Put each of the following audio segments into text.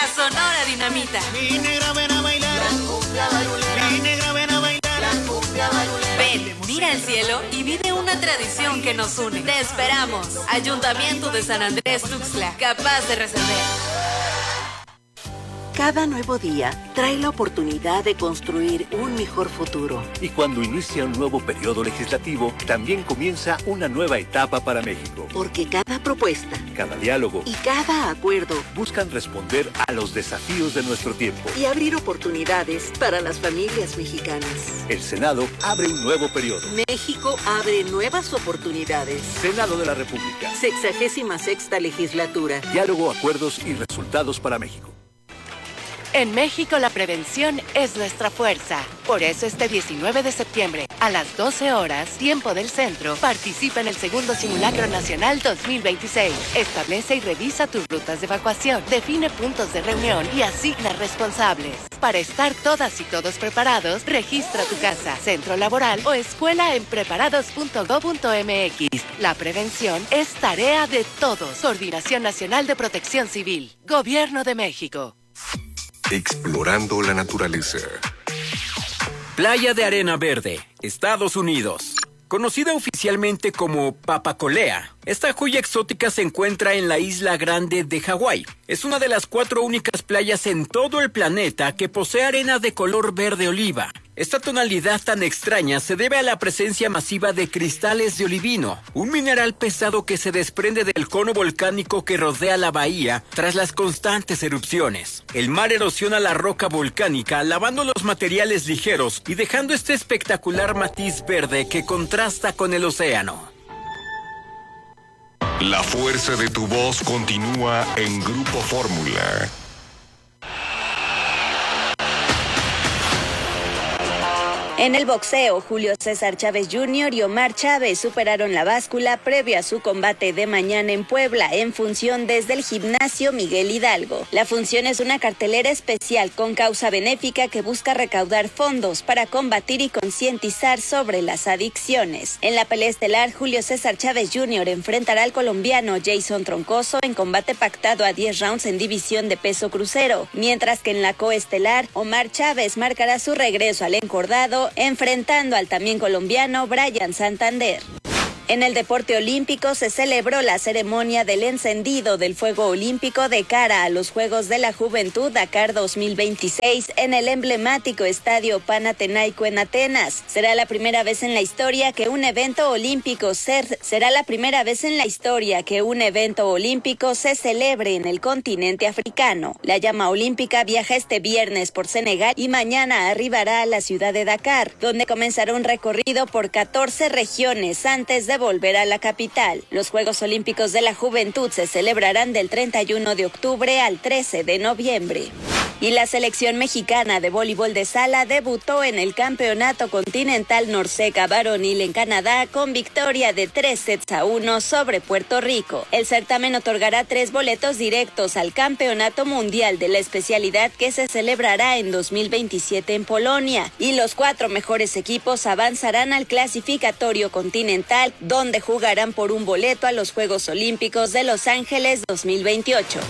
Sonora Dinamita. Mi negra, ven a bailar. La cumbia barulera. Mi negra, ven a bailar. La cumbia barulera. Ven, mira el cielo y vive una tradición que nos une. Te esperamos. Ayuntamiento de San Andrés Tuxtla, capaz de resolver. Cada nuevo día trae la oportunidad de construir un mejor futuro. Y cuando inicia un nuevo periodo legislativo, también comienza una nueva etapa para México. Porque cada propuesta, cada diálogo y cada acuerdo buscan responder a los desafíos de nuestro tiempo y abrir oportunidades para las familias mexicanas. El Senado abre un nuevo periodo. México abre nuevas oportunidades. Senado de la República. 66ª legislatura. Diálogo, acuerdos y resultados para México. En México la prevención es nuestra fuerza. Por eso este 19 de septiembre, a las 12 horas, tiempo del centro, participa en el segundo Simulacro Nacional 2026. Establece y revisa tus rutas de evacuación, define puntos de reunión y asigna responsables. Para estar todas y todos preparados, registra tu casa, centro laboral o escuela en preparados.gov.mx. La prevención es tarea de todos. Coordinación Nacional de Protección Civil. Gobierno de México. Explorando la naturaleza. Playa de Arena Verde, Estados Unidos. Conocida oficialmente como Papacolea, esta joya exótica se encuentra en la Isla Grande de Hawái. Es una de las 4 únicas playas en todo el planeta que posee arena de color verde oliva. Esta tonalidad tan extraña se debe a la presencia masiva de cristales de olivino, un mineral pesado que se desprende del cono volcánico que rodea la bahía tras las constantes erupciones. El mar erosiona la roca volcánica, lavando los materiales ligeros y dejando este espectacular matiz verde que contrasta con el océano. La fuerza de tu voz continúa en Grupo Fórmula. En el boxeo, Julio César Chávez Jr. y Omar Chávez superaron la báscula previo a su combate de mañana en Puebla, en función desde el gimnasio Miguel Hidalgo. La función es una cartelera especial con causa benéfica que busca recaudar fondos para combatir y concientizar sobre las adicciones. En la pelea estelar, Julio César Chávez Jr. enfrentará al colombiano Jason Troncoso en combate pactado a 10 rounds en división de peso crucero, mientras que en la coestelar, Omar Chávez marcará su regreso al encordado enfrentando al también colombiano Brian Santander. En el deporte olímpico se celebró la ceremonia del encendido del fuego olímpico de cara a los Juegos de la Juventud Dakar 2026 en el emblemático Estadio Panathinaiko en Atenas. Será la primera vez en la historia que un evento olímpico se celebre en el continente africano. La llama olímpica viaja este viernes por Senegal y mañana arribará a la ciudad de Dakar, donde comenzará un recorrido por 14 regiones antes de volver a la capital. Los Juegos Olímpicos de la Juventud se celebrarán del 31 de octubre al 13 de noviembre. Y la selección mexicana de voleibol de sala debutó en el Campeonato Continental Norseca Varonil en Canadá con victoria de 3-1 sobre Puerto Rico. El certamen otorgará 3 boletos directos al Campeonato Mundial de la especialidad que se celebrará en 2027 en Polonia, y los 4 mejores equipos avanzarán al clasificatorio continental, donde jugarán por un boleto a los Juegos Olímpicos de Los Ángeles 2028.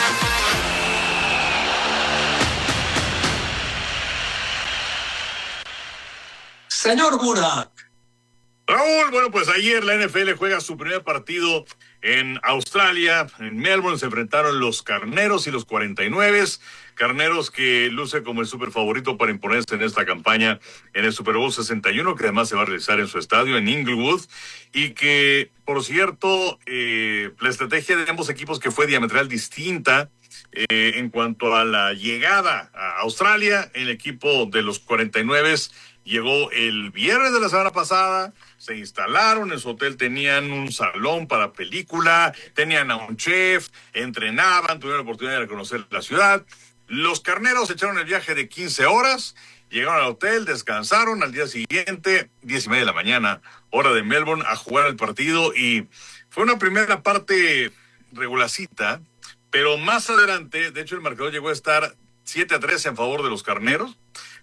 Señor Burak. Raúl, bueno, pues ayer la NFL juega su primer partido en Australia, en Melbourne. Se enfrentaron los Carneros y los 49. Carneros que luce como el super favorito para imponerse en esta campaña en el Super Bowl 61, que además se va a realizar en su estadio, en Inglewood, y que, por cierto, la estrategia de ambos equipos que fue diametral distinta en cuanto a la llegada a Australia. El equipo de los 49 llegó el viernes de la semana pasada, se instalaron en su hotel, tenían un salón para película, tenían a un chef, entrenaban, tuvieron la oportunidad de conocer la ciudad. Los Carneros echaron el viaje de 15 horas, llegaron al hotel, descansaron, al día siguiente, 10:30 de la mañana, hora de Melbourne, a jugar el partido, y fue una primera parte regularcita, pero más adelante, de hecho el marcador llegó a estar 7-3 en favor de los Carneros,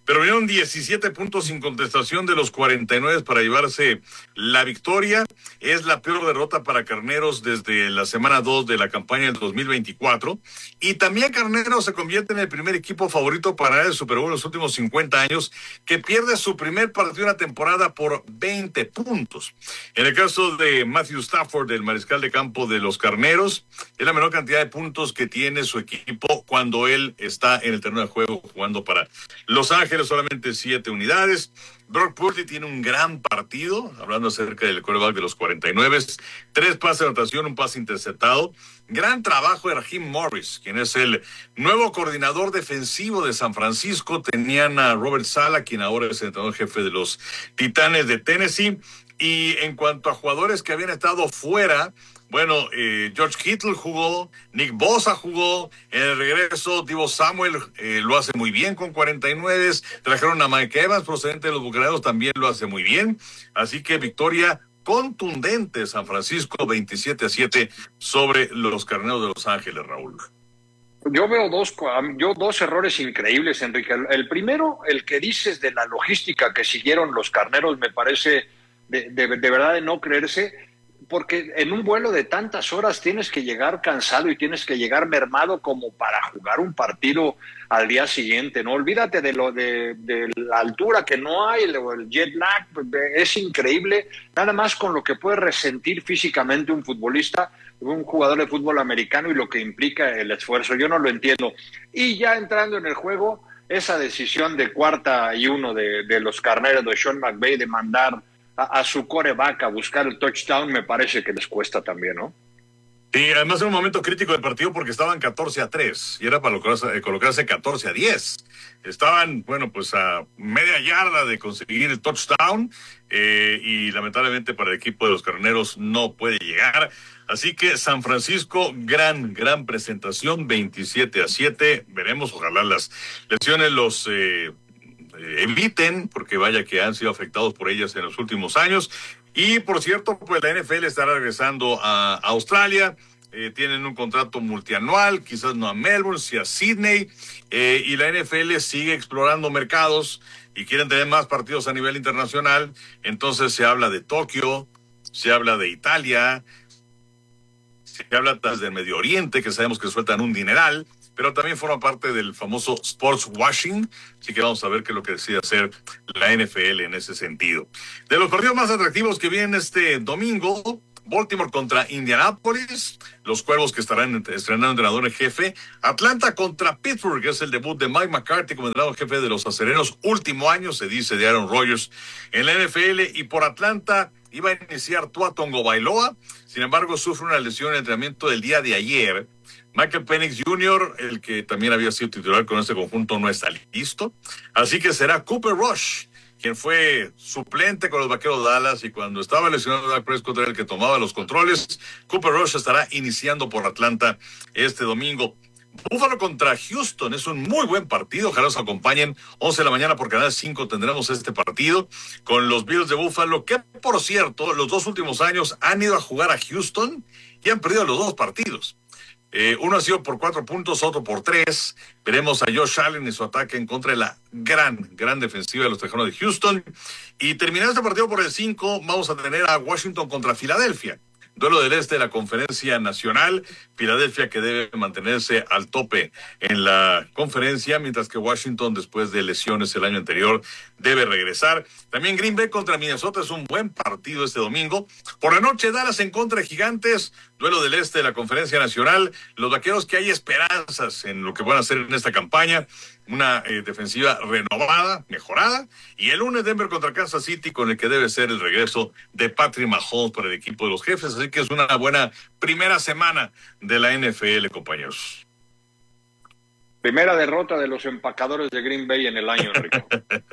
pero vinieron 17 puntos sin contestación de los 49 para llevarse la victoria. Es la peor derrota para Carneros desde la semana 2 de la campaña del 2024. Y también Carneros se convierte en el primer equipo favorito para ganar el Super Bowl en los últimos 50 años, que pierde su primer partido de una temporada por 20 puntos. En el caso de Matthew Stafford, el mariscal de campo de los Carneros, es la menor cantidad de puntos que tiene su equipo cuando él está en el terreno de juego jugando para Los Ángeles, solamente 7 unidades. Brock Purdy tiene un gran partido, hablando acerca del quarterback de los 49, 3 pases de anotación, un pase interceptado. Gran trabajo de Raheem Morris, quien es el nuevo coordinador defensivo de San Francisco. Tenían a Robert Saleh, quien ahora es el entrenador jefe de los Titanes de Tennessee. Y en cuanto a jugadores que habían estado fuera, bueno, George Kittle jugó, Nick Bosa jugó, en el regreso Deebo Samuel lo hace muy bien con 49, trajeron a Mike Evans procedente de los Bucaneros, también lo hace muy bien, así que victoria contundente San Francisco 27-7 sobre los Carneros de Los Ángeles, Raúl. Yo veo dos errores increíbles, Enrique. El primero, el que dices de la logística que siguieron los Carneros, me parece de verdad de no creerse, porque en un vuelo de tantas horas tienes que llegar cansado y tienes que llegar mermado como para jugar un partido al día siguiente, ¿no? Olvídate de la altura que no hay, el jet lag, es increíble, nada más con lo que puede resentir físicamente un futbolista, un jugador de fútbol americano y lo que implica el esfuerzo, yo no lo entiendo. Y ya entrando en el juego, esa decisión de 4ª y 1 de los Carneros de Sean McVay de mandar a su quarterback a buscar el touchdown, me parece que les cuesta también, ¿no? Sí, además en un momento crítico del partido porque estaban 14-3 y era para colocarse 14-10. Estaban, bueno, pues a media yarda de conseguir el touchdown y lamentablemente para el equipo de los Carneros no puede llegar. Así que San Francisco, gran presentación, 27-7. Veremos, ojalá las lesiones los eviten, porque vaya que han sido afectados por ellas en los últimos años. Y por cierto, pues la NFL estará regresando a Australia. Tienen un contrato multianual, quizás no a Melbourne, sí a Sydney, y la NFL sigue explorando mercados y quieren tener más partidos a nivel internacional. Entonces se habla de Tokio, se habla de Italia, se habla del Medio Oriente, que sabemos que sueltan un dineral, pero también forma parte del famoso sports washing, así que vamos a ver qué es lo que decide hacer la NFL en ese sentido. De los partidos más atractivos que vienen este domingo, Baltimore contra Indianapolis, los Cuervos que estarán estrenando entrenador en jefe, Atlanta contra Pittsburgh, que es el debut de Mike McCarthy como entrenador jefe de los Acereros, último año, se dice, de Aaron Rodgers en la NFL, y por Atlanta iba a iniciar Tua Tagovailoa, sin embargo sufre una lesión en el entrenamiento del día de ayer. Michael Penix Jr., el que también había sido titular con este conjunto, no está listo. Así que será Cooper Rush, quien fue suplente con los Vaqueros de Dallas y cuando estaba lesionado Dak Prescott era el que tomaba los controles. Cooper Rush estará iniciando por Atlanta este domingo. Buffalo contra Houston es un muy buen partido. Ojalá nos acompañen 11 de la mañana por Canal 5. Tendremos este partido con los Bills de Buffalo, que por cierto, los 2 últimos años han ido a jugar a Houston y han perdido los 2 partidos. Uno ha sido por 4 puntos, otro por 3. Veremos a Josh Allen y su ataque en contra de la gran defensiva de los Tejanos de Houston. Y terminando este partido por el 5, vamos a tener a Washington contra Filadelfia. Duelo del este de la Conferencia Nacional. Filadelfia que debe mantenerse al tope en la conferencia, mientras que Washington, después de lesiones el año anterior, debe regresar. También Green Bay contra Minnesota es un buen partido este domingo. Por la noche, Dallas en contra de Gigantes. Duelo del este de la Conferencia Nacional. Los Vaqueros que hay esperanzas en lo que van a hacer en esta campaña. Una defensiva renovada, mejorada. Y el lunes Denver contra Kansas City, con el que debe ser el regreso de Patrick Mahomes para el equipo de los Jefes. Así que es una buena primera semana de la NFL, compañeros. Primera derrota de los empacadores de Green Bay en el año, Enrique.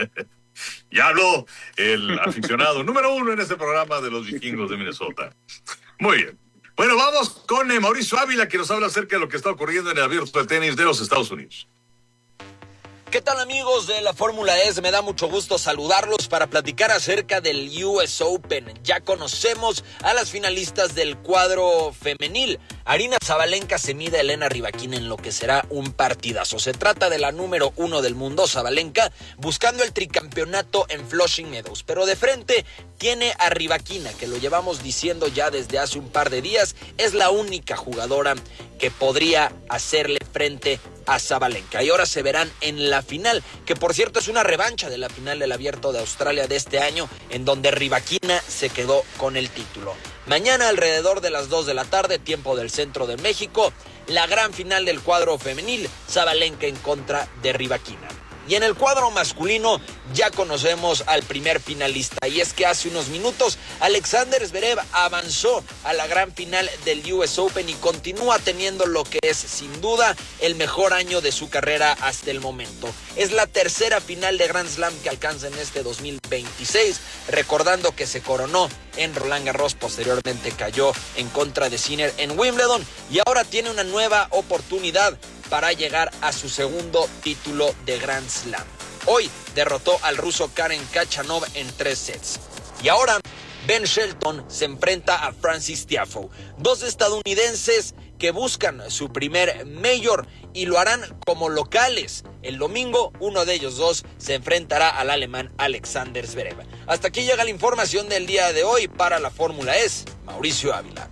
Ya habló el aficionado número 1 en este programa de los Vikingos de Minnesota. Muy bien. Bueno, vamos con Mauricio Ávila, que nos habla acerca de lo que está ocurriendo en el abierto de tenis de los Estados Unidos. ¿Qué tal, amigos de la Fórmula E? Me da mucho gusto saludarlos para platicar acerca del US Open. Ya conocemos a las finalistas del cuadro femenil. Aryna Sabalenka se mide a Elena Rybakina en lo que será un partidazo. Se trata de la número 1 del mundo, Sabalenka, buscando el tricampeonato en Flushing Meadows. Pero de frente tiene a Rybakina, que lo llevamos diciendo ya desde hace un par de días. Es la única jugadora que podría hacerle frente a Sabalenka. Y ahora se verán en la final, que por cierto es una revancha de la final del Abierto de Australia de este año, en donde Rybakina se quedó con el título. Mañana alrededor de las 2 de la tarde, tiempo del centro de México, la gran final del cuadro femenil, Sabalenka en contra de Rybakina. Y en el cuadro masculino ya conocemos al primer finalista, y es que hace unos minutos Alexander Zverev avanzó a la gran final del US Open y continúa teniendo lo que es sin duda el mejor año de su carrera hasta el momento. Es la tercera final de Grand Slam que alcanza en este 2026, recordando que se coronó en Roland Garros, posteriormente cayó en contra de Sinner en Wimbledon y ahora tiene una nueva oportunidad para llegar a su segundo título de Grand Slam. Hoy derrotó al ruso Karen Khachanov en 3 sets. Y ahora Ben Shelton se enfrenta a Frances Tiafoe, dos estadounidenses que buscan su primer Major y lo harán como locales. El domingo uno de ellos dos se enfrentará al alemán Alexander Zverev. Hasta aquí llega la información del día de hoy para la Fórmula E. Mauricio Ávila.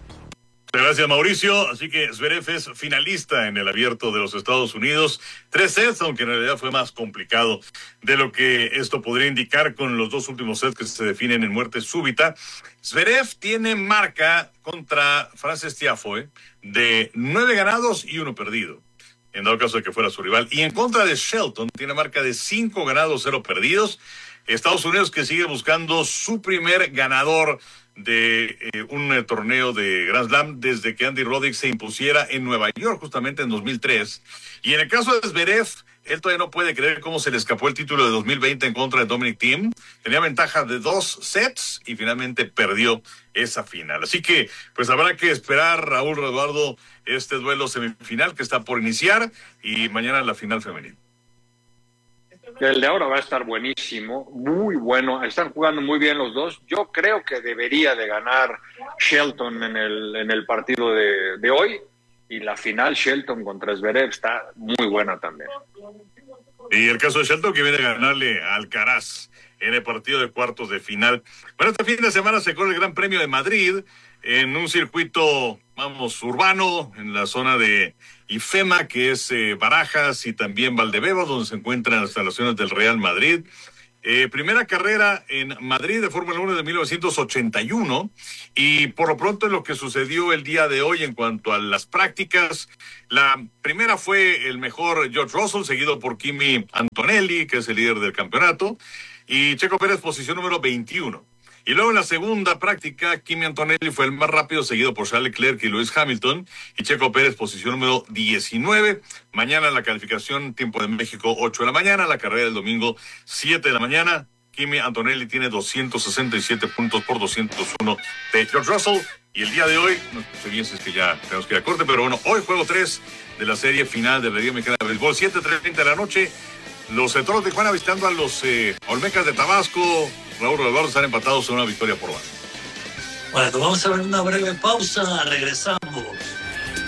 Gracias, Mauricio. Así que Zverev es finalista en el Abierto de los Estados Unidos. 3 sets, aunque en realidad fue más complicado de lo que esto podría indicar con los 2 últimos sets que se definen en muerte súbita. Zverev tiene marca contra Frances Tiafoe de 9 ganados y 1 perdido, en dado caso de que fuera su rival. Y en contra de Shelton tiene marca de 5 ganados, 0 perdidos. Estados Unidos que sigue buscando su primer ganador de un torneo de Grand Slam desde que Andy Roddick se impusiera en Nueva York, justamente en 2003. Y en el caso de Zverev, él todavía no puede creer cómo se le escapó el título de 2020 en contra de Dominic Thiem. Tenía ventaja de 2 sets y finalmente perdió esa final. Así que pues habrá que esperar, Raúl, Eduardo, este duelo semifinal que está por iniciar y mañana la final femenil. El de ahora va a estar buenísimo, muy bueno. Están jugando muy bien los dos. Yo creo que debería de ganar Shelton en el partido de hoy. Y la final Shelton contra Zverev está muy buena también. Y el caso de Shelton que viene a ganarle a Alcaraz en el partido de cuartos de final. Bueno, este fin de semana se corre el Gran Premio de Madrid en un circuito, urbano, en la zona de IFEMA, que es Barajas y también Valdebebas, donde se encuentran las instalaciones del Real Madrid. Primera carrera en Madrid de Fórmula 1 de 1981, y por lo pronto es lo que sucedió el día de hoy en cuanto a las prácticas. La primera fue el mejor George Russell, seguido por Kimi Antonelli, que es el líder del campeonato, y Checo Pérez posición número 21. Y luego en la segunda práctica, Kimi Antonelli fue el más rápido, seguido por Charles Leclerc y Lewis Hamilton, y Checo Pérez posición número 19. Mañana la calificación, tiempo de México, 8 de la mañana, la carrera del domingo, 7 de la mañana. Kimi Antonelli tiene 267 puntos por 201 de George Russell. Y el día de hoy, no sé bien si es que ya tenemos que ir a corte, pero bueno, hoy juego 3 de la serie final de la Liga Mexicana de Béisbol, 7:30 de la noche. Los Toros de Tijuana visitando a los Olmecas de Tabasco. Raúl Eduardo están empatados en una victoria por banda. Bueno, vamos a ver una breve pausa, regresamos.